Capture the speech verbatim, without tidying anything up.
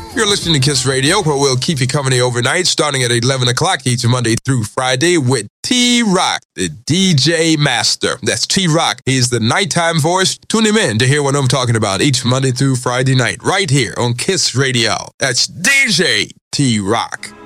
You're listening to Kiss Radio, where we'll keep you company overnight, starting at eleven o'clock each Monday through Friday with T-Rock, the D J Master. That's T-Rock. He's the nighttime voice. Tune him in to hear what I'm talking about each Monday through Friday night, right here on Kiss Radio. That's D J T-Rock.